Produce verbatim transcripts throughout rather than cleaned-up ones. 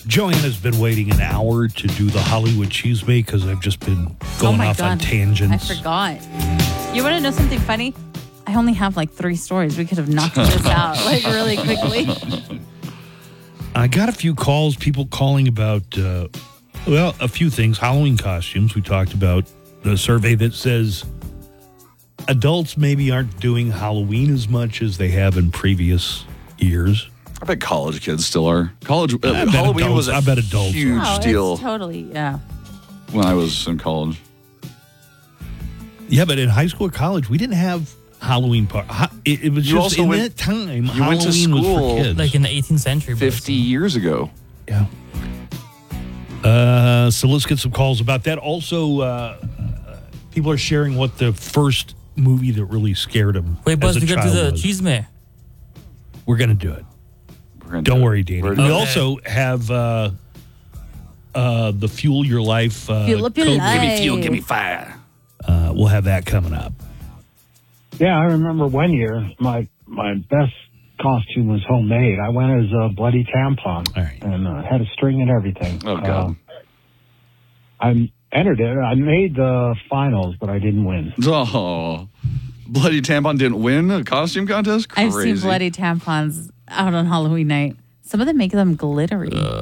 Joanna's been waiting an hour to do the Hollywood Cheesebake because I've just been going oh my off God. on tangents. I forgot. You want to know something funny? I only have like three stories. We could have knocked this out like really quickly. I got a few calls, people calling about, uh, well, a few things. Halloween costumes. We talked about the survey that says adults maybe aren't doing Halloween as much as they have in previous years. I bet college kids still are. College uh, I bet Halloween adults- was a I bet adults huge Oh, deal it's totally, yeah. when I was in college. Yeah, but in high school or college, we didn't have Halloween party. It, it was You just also in went- that time. you Halloween went to was school, for kids. Like in the eighteenth century. fifty years ago. Yeah. Uh, so let's get some calls about that. Also, uh, people are sharing what the first movie that really scared them. Wait, Buzz, as a to get to child the was. cheese We're going to do it. We're gonna Don't do it. worry, Danny. We're We doing it. also have uh, uh, the Fuel Your Life. Uh, Fuel up your code. life. Give me fuel, give me fire. Uh, we'll have that coming up. Yeah, I remember one year my my best costume was homemade. I went as a bloody tampon All right. and uh, had a string and everything. Oh, God. Uh, I entered it. I made the finals, but I didn't win. Oh, Bloody Tampon didn't win a costume contest? Crazy. I've seen bloody tampons out on Halloween night. Some of them make them glittery. Uh,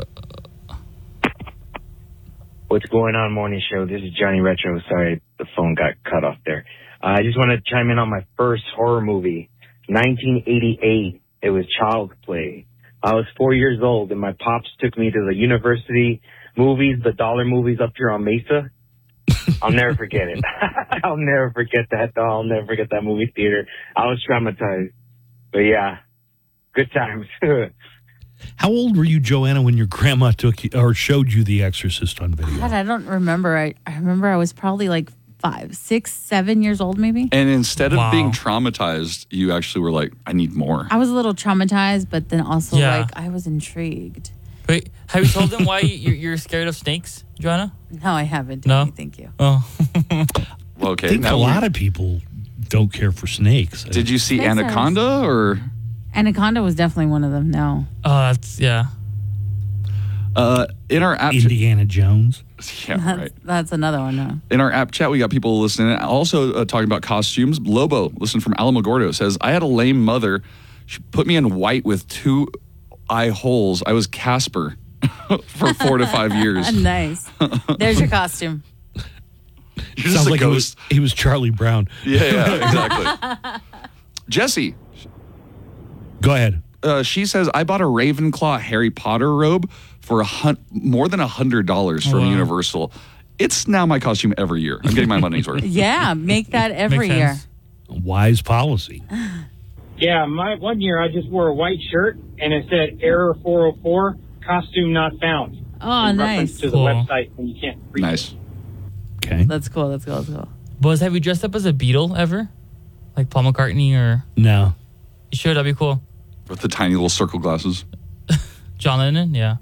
What's going on, morning show? This is Johnny Retro. Sorry, the phone got cut off there. Uh, I just want to chime in on my first horror movie, nineteen eighty-eight. It was Child's Play. I was four years old, and my pops took me to the university movies, the dollar movies up here on Mesa. I'll never forget it. I'll never forget that, though. I'll never forget that movie theater. I was traumatized. But, yeah, good times. How old were you, Joanna, when your grandma took you, or showed you The Exorcist on video? God, I don't remember. I, I remember I was probably like five, six, seven years old, maybe. and instead of Wow. being traumatized, you actually were like, I need more. I was a little traumatized, but then also Yeah. like I was intrigued. Wait, have you told them why you're, you're scared of snakes, Joanna? No, I haven't. No? Danny, Thank you. Oh. Well, I okay. think now a we- lot of people don't care for snakes. Did you see Snakes are- Anaconda or? Anaconda was definitely one of them. No. Oh, that's, yeah. Uh, in our app, Indiana Jones? yeah, That's, right. that's another one. No. In our app chat, we got people listening. Also uh, talking about costumes. Lobo, listen from Alamogordo, says, I had a lame mother. She put me in white with two eye holes. I was Casper for four to five years. Nice. There's your costume. You're just Sounds a like he was, ghost. he was Charlie Brown. Yeah, yeah, exactly. Jesse, Go ahead. uh, she says, I bought a Ravenclaw Harry Potter robe for a hun- more than a hundred dollars from Wow. Universal. It's now my costume every year. I'm getting my money's worth. Yeah, make that every Makes year. sense. Wise policy. Yeah, my one year I just wore a white shirt and it said error four oh four, costume not found. Oh, in nice. reference to the Cool. website when you can't read Nice. it. Okay. That's cool. That's cool. That's cool. Buzz, have you dressed up as a Beatle ever? Like Paul McCartney or... No. You should, that'd be cool. With the tiny little circle glasses. John Lennon, yeah.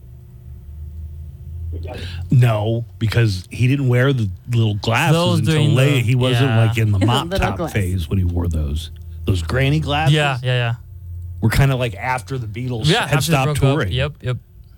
No, because he didn't wear the little glasses Those until during late. the- He wasn't yeah. like in the mop Little top glasses. phase when he wore those. Those granny glasses Yeah, yeah, yeah. were kind of like after the Beatles Yeah, had after they stopped broke up. touring. Yep, yep.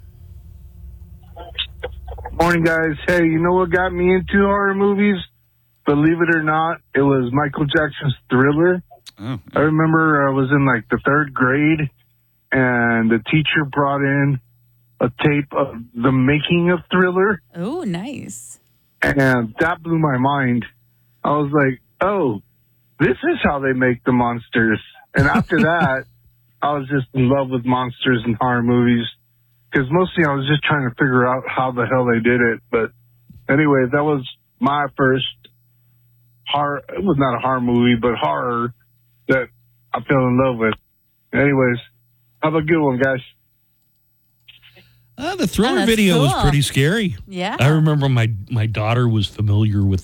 Morning, guys. Hey, you know what got me into horror movies? Believe it or not, it was Michael Jackson's Thriller. Oh, I remember I was in like the third grade, and the teacher brought in a tape of the making of Thriller, Oh, nice. and that blew my mind. I was like, oh, this is how they make the monsters. And after that, I was just in love with monsters and horror movies, because mostly I was just trying to figure out how the hell they did it. But anyway, that was my first horror. It was not a horror movie, but horror that I fell in love with. Anyways, have a good one, guys. Uh, the Thriller Oh, that's video was cool. pretty scary. Yeah. I remember my, my daughter was familiar with